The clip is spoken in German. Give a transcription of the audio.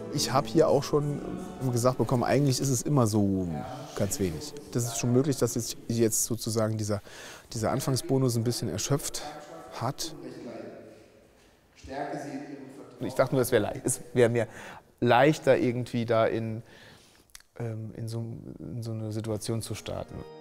Ich habe hier auch schon gesagt bekommen, eigentlich ist es immer so ganz wenig. Das ist schon möglich, dass sich jetzt sozusagen dieser Anfangsbonus ein bisschen erschöpft hat. Ich dachte nur, es wäre mir leichter, irgendwie da in so eine Situation zu starten.